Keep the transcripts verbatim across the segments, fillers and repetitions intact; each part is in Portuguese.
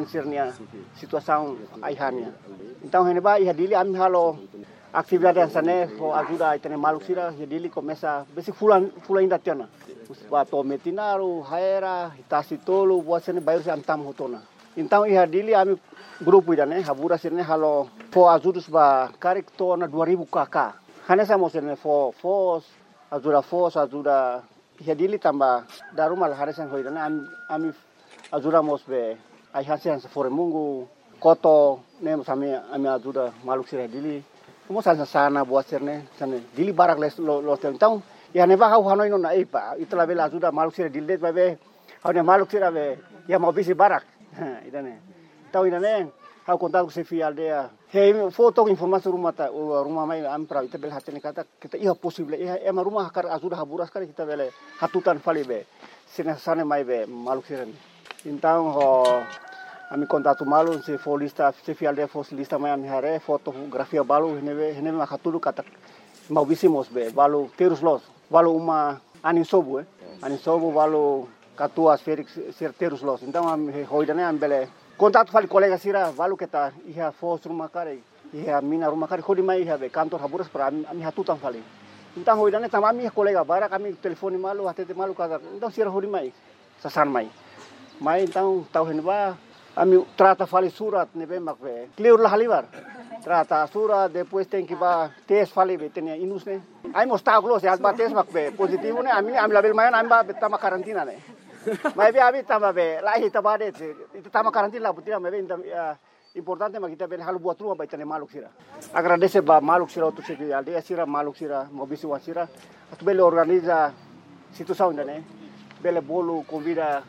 sirnia situação aihannya. Então heneba ia dili am halo atividade sana ho ajuda itene maluk sira ia dili começa besi fulan fulan inda tiana. Ba to metinaru haera hitasi tolu buat sene bayar se antam hotona. Então ia dili am grupo ida né habura sirne halo fo ajudus ba karek to na dua ribu kakak. Hanya sama sirne fo fos ajuda fos ajuda ia dili tambah daru mal harisan hoida né am ami ajuda mos be ai hasian se fore mungu koto ne sami ami ajuda maluk sira dili mo sana sana buat sirne sana dili barak les lo lo então ya ne va hau hanoi no na ipa itla bela ajuda maluk sira dili be hau ne maluk sira be ya mau bisi barak idane tau idane hau kontak se fi aldea he foto informasi rumah ta rumah mai am pra ita bel hatene kata kita iya possible iya ema rumah kar ajuda haburas kar kita bele hatutan fali be sina sana mai be maluk sira. Então, ho, ami contato malu se for lista, se fi aldea for lista mai ami hare fotografia balu heneve heneve makatulu kata mau bisimos be balu terus los balu uma anin sobu eh anin sobu balu katua Felix ser terus los. Então ami hoidane am bele contato fali colega sira balu keta iha fos rumah kare iha mina rumah kare hodi mai iha be kantor haburas pra ami, ami hatutan fali. Então hoidane tam ami colega bara kami telefone malu hatete malu kata então sira hodi mai sasan mai. Mai então tau henba ami trata fali surat nebe makbe clear la halibar trata surat depois tem que ba test fali betenia inus ne ai mosta glos ya ba test makbe positivo ne ami ami label mai ami ba betama karantina ne mai be abi tama be lahi tabade itu tama karantina la butina mebe importante makita be halu buat rumah betene maluk sira agradece ba maluk sira tu se aldea sira maluk sira mobisi wasira tu bele organiza situação ne bele bolo convida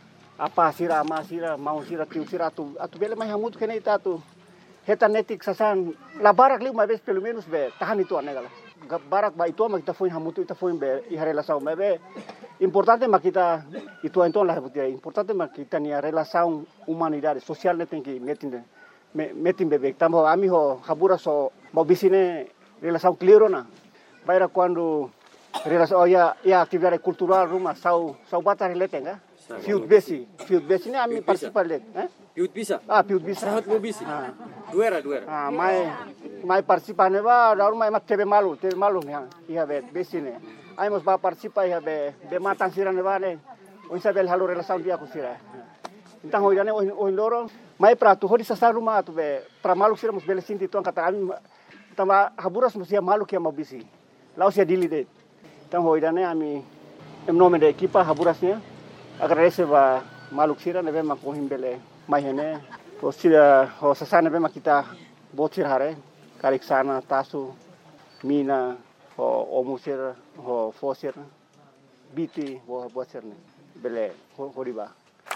apa sira ama sira mau sira tiu sira tu atu bele mai hamut kene ita tu heta netik sasan la barak liu mai bes pelo menos be tahan itu anegala barak ba itu ma kita foi hamut ita foi be i relação mai be importante ma kita itu então la butia importante ma kita ni relação humanidade social ne tem que metin metin bebe tambo ami ho habura so mau bisine relação clear na baira quando relação ya ya atividade cultural rumah sau sau batar letenga Fiut besi, fiut besi ni ami participar lek, eh? Fiut bisa? Ah, fiut bisa. Sahat mo bisi? Ah. Duera, duera. Ah, mai, mai participar ne ba, daru mai mat tebe malu, tebe malu ni ha, iha bet besi ne. Ai mos ba participar iha be, be matan sira ne ba ne, oin sabel halu relação dia ku sira. Então hoje ne oin oin loro, mai pra tu hodi sasa rumah tu be, pra malu sira mos bele sinti tuan kata ami, tama haburas mos ia malu kia mau bisi. Lau sia dili det. Então hoje ne ami, em nome da equipa haburasnya. Agradece ba maluk sira nebe mak kohim bele mai hene to sira ho sasana be makita botir hare karik sana tasu mina ho omusir ho fosir biti ho botir ne bele ho riba.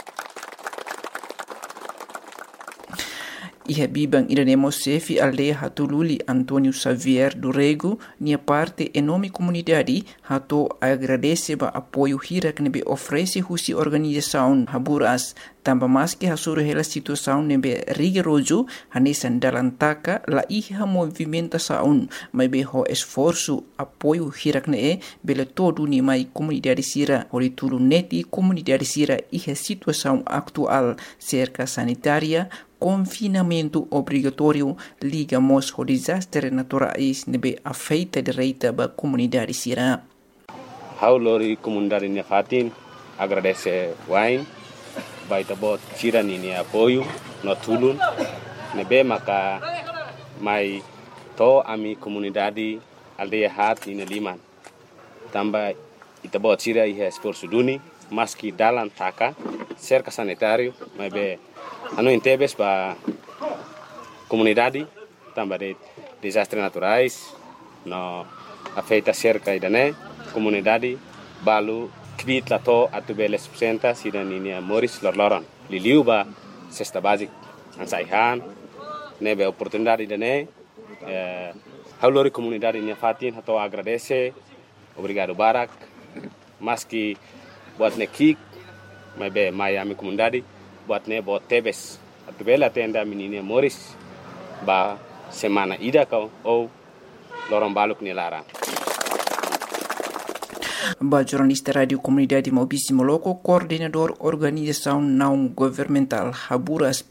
Iha bibang iranemo sefi aldea hatululi Antonio Xavier do Rego, nia parte enorme comunidade hato agradece ba apoio hira que nebe oferece husi organização haburas tamba mais que hasuru hela situação nebe rigoroso hanesan dalam taka la iha movimentação mai be ho esforço apoio hira que ne bele todo ni mai comunidade sira horitulu neti comunidade sira iha situação atual cerca sanitária confinamento obrigatório ligamos ao desastre naturais nebe afeita direita ba comunidade sira. Haulori comunidade nia fatin agradece wain baita bot sira ni apoio no tulun nebe maka mai to ami comunidade aldeia hat ina liman tamba ita bot sira iha esforço duni maski dalam taka cerca sanitário mai be ano intebes ba comunidade tambah de desastres naturais no afeita cerca idane comunidade balu kvit lato atu beles presenta sidaninia Moris lorloron liliu ba cesta basic ansaihan nebe oportunidade idane eh haulori comunidade nia fatin hato agradece obrigado barak maski buat nekik mai be Miami comunidade buat ne buat tebes atu bela tenda menina Moris ba semana ida kau ou lorong baluk ni lara. Ba jornalista radio comunidade Mobisi Moloko, coordenador organização não governamental Haburas